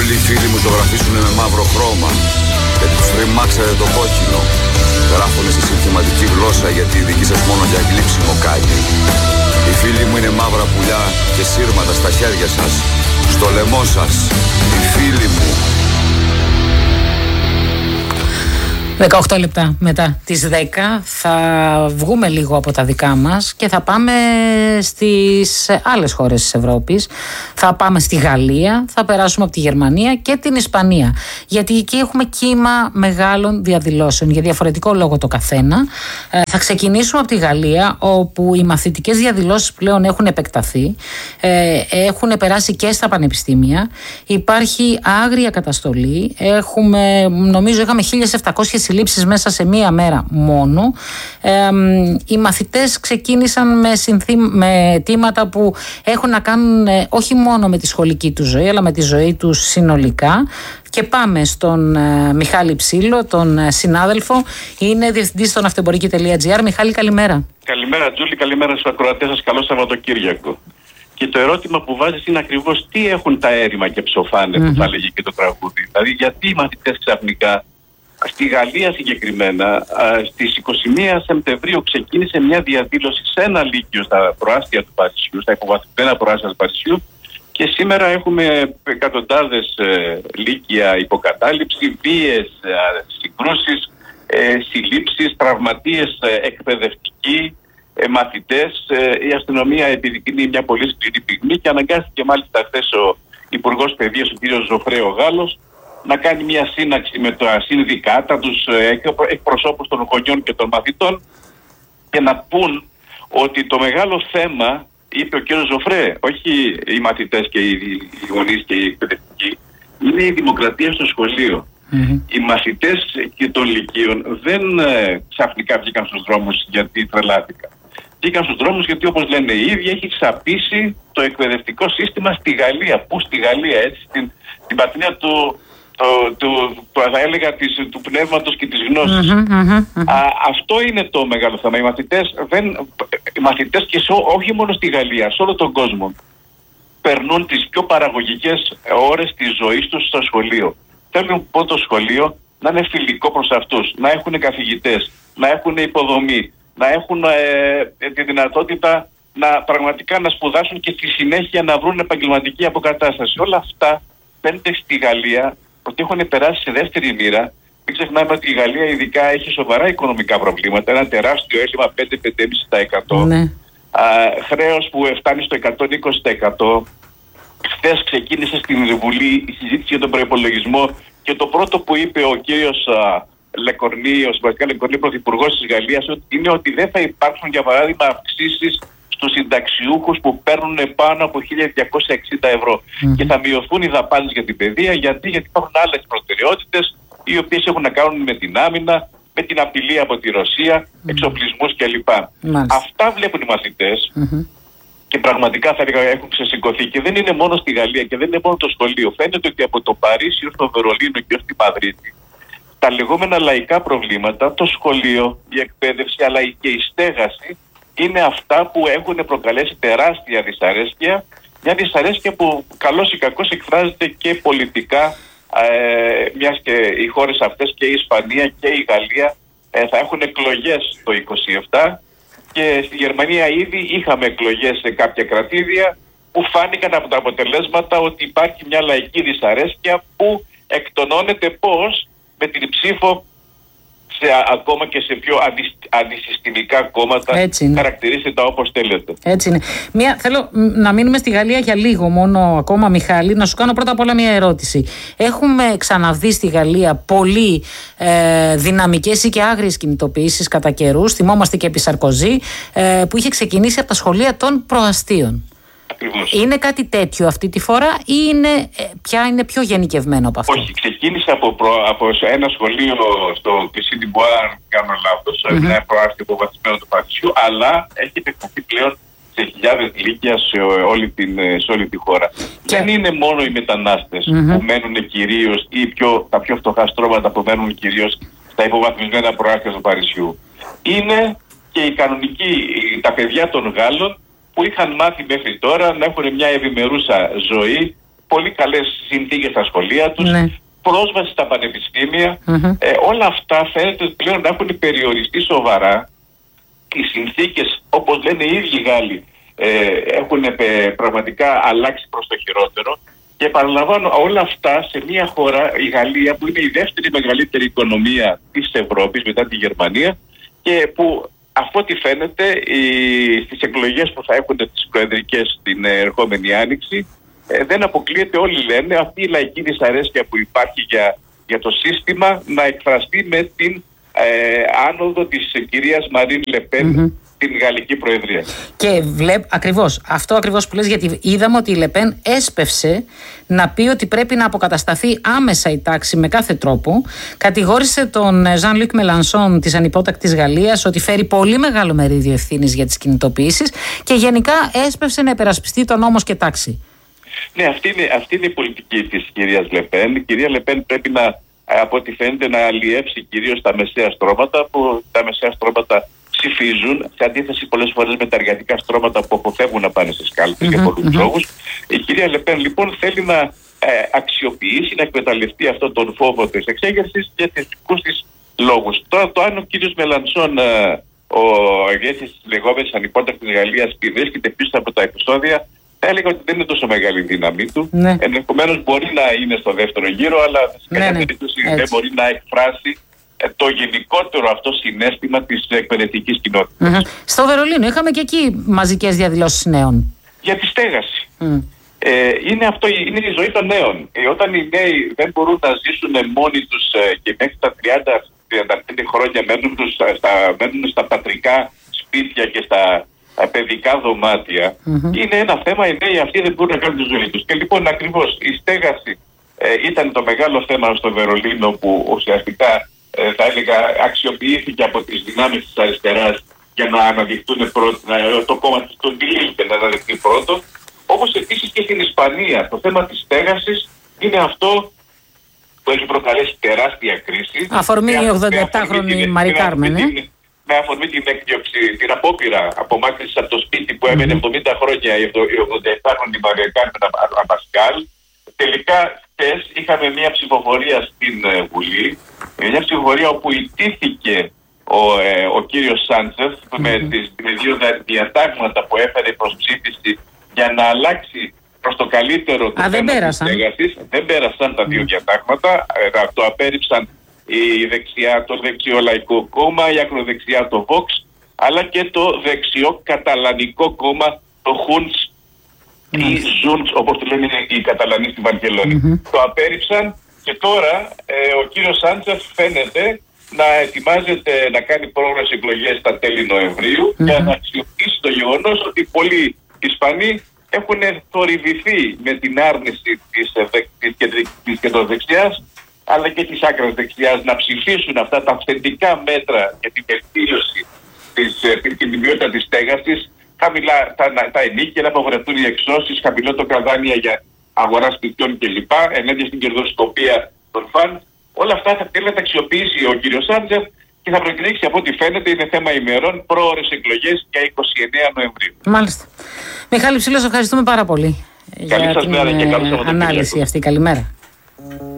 Όλοι οι φίλοι μου ζωγραφίσουνε με μαύρο χρώμα, γιατί τους τριμάξατε το κόκκινο. Γράφουνε στη συνθηματική γλώσσα, γιατί η δική σας μόνο για γλύψιμο κάνει. Οι φίλοι μου είναι μαύρα πουλιά και σύρματα στα χέρια σας, στο λαιμό σας. Οι φίλοι μου. 18 λεπτά μετά τις 10 θα βγούμε λίγο από τα δικά μας και θα πάμε στις άλλες χώρες της Ευρώπης. Θα πάμε στη Γαλλία, θα περάσουμε από τη Γερμανία και την Ισπανία. Γιατί εκεί έχουμε κύμα μεγάλων διαδηλώσεων, για διαφορετικό λόγο το καθένα. Θα ξεκινήσουμε από τη Γαλλία, όπου οι μαθητικές διαδηλώσεις πλέον έχουν επεκταθεί, έχουν περάσει και στα πανεπιστήμια. Υπάρχει άγρια καταστολή. Νομίζω είχαμε 1.700 συλλήψεις μέσα σε μία μέρα μόνο. Οι μαθητές ξεκίνησαν με αιτήματα που έχουν να κάνουν όχι μόνο με τη σχολική του ζωή, αλλά με τη ζωή τους συνολικά. Και πάμε στον Μιχάλη Ψήλο, τον συνάδελφο. Είναι διευθυντής στο ναυτοεμπορική.gr. Μιχάλη, καλημέρα. Καλημέρα, Τζούλη, καλημέρα στους ακροατές σας. Καλό Σαββατοκύριακο. Και το ερώτημα που βάζεις είναι ακριβώς τι έχουν τα έρημα και ψοφάνε, που θα λέγει και το τραγούδι. Δηλαδή, γιατί οι μαθητές ξαφνικά. Στη Γαλλία συγκεκριμένα, στις 21 Σεπτεμβρίου ξεκίνησε μια διαδήλωση σε ένα λύκειο στα προάστια του Παρισιού, στα υποβαθμισμένα προάστια του Παρισιού, και σήμερα έχουμε εκατοντάδες λύκεια υποκατάληψη, βίες συγκρούσεις, συλλήψεις, τραυματίες εκπαιδευτικοί, μαθητές. Η αστυνομία επιδεικνύει μια πολύ σκληρή πυγμή και αναγκάστηκε μάλιστα χθες ο Υπουργός Παιδείας, ο κ. Ζωφρέο Γάλλος, να κάνει μια σύναξη με τα συνδικάτα, τους εκπροσώπους των γονιών και των μαθητών, και να πούν ότι το μεγάλο θέμα, είπε ο κ. Ζωφρέ, όχι οι μαθητές και οι γονείς και οι εκπαιδευτικοί, είναι η δημοκρατία στο σχολείο. Οι μαθητές και των λυκείων δεν ξαφνικά βγήκαν στους δρόμους γιατί τρελάθηκαν. Βγήκαν στους δρόμους γιατί, όπως λένε οι ίδιοι, έχει ξαπίσει το εκπαιδευτικό σύστημα στη Γαλλία. Πού στη Γαλλία, έτσι, την πατρίδα θα έλεγα του πνεύματος και της γνώσης. Αυτό είναι το μεγάλο θέμα. Οι μαθητές και όχι μόνο στη Γαλλία, σε όλο τον κόσμο, περνούν τις πιο παραγωγικές ώρες της ζωής τους στο σχολείο. Θέλουν το σχολείο να είναι φιλικό προς αυτούς, να έχουν καθηγητές, να έχουν υποδομή, να έχουν τη δυνατότητα πραγματικά να σπουδάσουν και στη συνέχεια να βρουν επαγγελματική αποκατάσταση. Όλα αυτά φαίνεται στη Γαλλία ότι έχουν περάσει σε δεύτερη μοίρα. Μην ξεχνάμε ότι η Γαλλία ειδικά έχει σοβαρά οικονομικά προβλήματα, ένα τεράστιο έλλειμμα 5-5,5%. Ναι. Χρέος που φτάνει στο 120%. Χθες ξεκίνησε στην Βουλή η συζήτηση για τον προϋπολογισμό και το πρώτο που είπε ο κύριος Λεκορνή, ο Σεβαστιάν Λεκορνή, πρωθυπουργός της Γαλλίας, είναι ότι δεν θα υπάρξουν, για παράδειγμα, αυξήσεις στους συνταξιούχους που παίρνουν πάνω από 1.260 ευρώ. Και θα μειωθούν οι δαπάνες για την παιδεία. Γιατί υπάρχουν άλλες προτεραιότητες, οι οποίες έχουν να κάνουν με την άμυνα, με την απειλή από τη Ρωσία, εξοπλισμούς κλπ. Αυτά βλέπουν οι μαθητές και πραγματικά θα έλεγα έχουν ξεσηκωθεί. Και δεν είναι μόνο στη Γαλλία και δεν είναι μόνο το σχολείο. Φαίνεται ότι από το Παρίσι ως το Βερολίνο και ως τη Μαδρίτη, τα λεγόμενα λαϊκά προβλήματα, το σχολείο, η εκπαίδευση αλλά και η στέγαση, είναι αυτά που έχουν προκαλέσει τεράστια δυσαρέσκεια. Μια δυσαρέσκεια που καλώς ή κακώς εκφράζεται και πολιτικά, μιας και οι χώρες αυτές και η Ισπανία και η Γαλλία θα έχουν εκλογές το 27, και στη Γερμανία ήδη είχαμε εκλογές σε κάποια κρατήδια που φάνηκαν από τα αποτελέσματα ότι υπάρχει μια λαϊκή δυσαρέσκεια που εκτονώνεται πώς με την ψήφο ακόμα και σε πιο αντισυστημικά κόμματα, χαρακτηρίζεται τα όπως θέλετε. Έτσι είναι. Θέλω να μείνουμε στη Γαλλία για λίγο μόνο ακόμα, Μιχάλη. Να σου κάνω πρώτα απ' όλα μια ερώτηση. Έχουμε ξαναδεί στη Γαλλία πολύ δυναμικές ή και άγριες κινητοποιήσεις κατά καιρούς. Θυμόμαστε και επί Σαρκοζή, που είχε ξεκινήσει από τα σχολεία των προαστίων. Ακριβώς. Είναι κάτι τέτοιο αυτή τη φορά ή είναι πιο γενικευμένο από αυτό? Όχι, ξεκίνησε από ένα σχολείο στο Κλισί ντι Μπουάρ, κάνω λάθος, ένα προάστιο υποβαθμισμένο του Παρισιού, αλλά έχει επεκταθεί πλέον σε χιλιάδες λύκεια σε όλη τη χώρα. Δεν είναι μόνο οι μετανάστες που μένουν κυρίως ή τα πιο φτωχά στρώματα που μένουν κυρίως στα υποβαθμισμένα προάστια του Παρισιού. Είναι και οι κανονικοί, τα παιδιά των Γάλλων, που είχαν μάθει μέχρι τώρα να έχουν μια ευημερούσα ζωή, πολύ καλές συνθήκες στα σχολεία τους, πρόσβαση στα πανεπιστήμια. Όλα αυτά φαίνεται πλέον να έχουν περιοριστεί σοβαρά. Οι συνθήκες, όπως λένε οι ίδιοι Γάλλοι, έχουν πραγματικά αλλάξει προς το χειρότερο. Και παραλαμβάνω όλα αυτά σε μια χώρα, η Γαλλία, που είναι η δεύτερη μεγαλύτερη οικονομία της Ευρώπης μετά τη Γερμανία και που αφού ό,τι φαίνεται στις εκλογές που θα έχουν τις προεδρικές την ερχόμενη άνοιξη, δεν αποκλείεται, όλοι λένε, αυτή η λαϊκή δυσαρέσκεια που υπάρχει για το σύστημα να εκφραστεί με την άνοδο της κυρίας Μαρίν Λεπέν την Γαλλική Προεδρία. Και ακριβώς, αυτό ακριβώς που λες, γιατί είδαμε ότι η Λεπέν έσπευσε να πει ότι πρέπει να αποκατασταθεί άμεσα η τάξη με κάθε τρόπο. Κατηγόρησε τον Ζαν-Λουκ Μελανσόν της ανυπότακτης Γαλλίας ότι φέρει πολύ μεγάλο μερίδιο ευθύνης για τις κινητοποιήσεις και γενικά έσπευσε να υπερασπιστεί τον νόμο και τάξη. Ναι, αυτή είναι η πολιτική της κυρίας Λεπέν. Η κυρία Λεπέν πρέπει από ό,τι φαίνεται να αλλιεύσει κυρίως τα μεσαία στρώματα, που τα μεσαία στρώματα ψηφίζουν, σε αντίθεση πολλές φορές με τα εργατικά στρώματα που αποφεύγουν να πάνε στις κάλπες για πολλούς λόγους. Η κυρία Λεπέν λοιπόν θέλει να αξιοποιήσει, να εκμεταλλευτεί αυτόν τον φόβο της εξέγερσης για θετικούς της λόγους. Τώρα το αν ο κύριος Μελανσόν, ο ηγέτης της λεγόμενης ανυπότακτης Γαλλίας, βρίσκεται πίσω από τα επεισόδια, θα έλεγα ότι δεν είναι τόσο μεγάλη η δύναμή του. Ενδεχομένως μπορεί να είναι στο δεύτερο γύρο, αλλά σε καμία περίπτωση δεν μπορεί να εκφράσει το γενικότερο αυτό συναίσθημα της εκπαιδευτικής κοινότητας. Στο Βερολίνο είχαμε και εκεί μαζικές διαδηλώσεις νέων. Για τη στέγαση. Είναι η ζωή των νέων. Όταν οι νέοι δεν μπορούν να ζήσουν μόνοι τους και μέχρι τα 30-35 χρόνια μένουν στα πατρικά σπίτια και στα παιδικά δωμάτια, είναι ένα θέμα, οι νέοι αυτοί δεν μπορούν να κάνουν τη ζωή τους. Και λοιπόν ακριβώς η στέγαση ήταν το μεγάλο θέμα στο Βερολίνο, που ουσιαστικά θα έλεγα αξιοποιήθηκε από τις δυνάμεις της αριστεράς για να αναδειχθούν το κόμμα της των Τιλίλ και να αναδειχθεί πρώτο. Όπως επίσης και στην Ισπανία το θέμα της στέγασης είναι αυτό που έχει προκαλέσει τεράστια κρίση. Αφορμή η 87χρονη Μαρί Κάρμεν. Με αφορμή την απόπειρα απομάκρυνσης από το σπίτι που έμενε 70 χρόνια η 87χρονη Μαρί Κάρμεν Αμπασκάλ. Τελικά χθες είχαμε μια ψηφοφορία στην Βουλή, μια ψηφοφορία όπου ιτήθηκε ο κύριος Σάντσεφ με δύο διατάγματα που έφερε προς ψήφιση για να αλλάξει προς το καλύτερο το θέμα της στέγασης. Δεν πέρασαν τα δύο διατάγματα, το απέρριψαν το δεξιό Λαϊκό Κόμμα, η ακροδεξιά το Vox, αλλά και το δεξιό Καταλανικό Κόμμα, το Junts ή Junts, όπως το λένε οι Καταλανοί στη Βαρκελόνη. Το απέρριψαν και τώρα ο κύριος Σάντσεφ φαίνεται να ετοιμάζεται να κάνει πρόορες εκλογές στα τέλη Νοεμβρίου για να αξιοποιήσει το γεγονός ότι πολλοί Ισπανοί έχουν θορυβηθεί με την άρνηση της κεντροδεξιάς αλλά και της άκρας δεξιάς να ψηφίσουν αυτά τα αυθεντικά μέτρα για την βελτίωση και την ποιότητα της στέγασης, χαμηλά τα ενίκια, να απαγορευτούν οι εξώσεις, χαμηλότερα δάνεια για αγορά σπιτιών κλπ. Ενάντια στην κερδοσκοπία των φαν. Όλα αυτά θα θέλει να τα αξιοποιήσει ο κύριος Σάντζεφ και θα προκηρύξει, από ό,τι φαίνεται, είναι θέμα ημερών, πρόορες εκλογές για 29 Νοεμβρίου. Μάλιστα. Μιχάλη Ψήλος, ευχαριστούμε πάρα πολύ για την ανάλυση αυτή. Καλημέρα.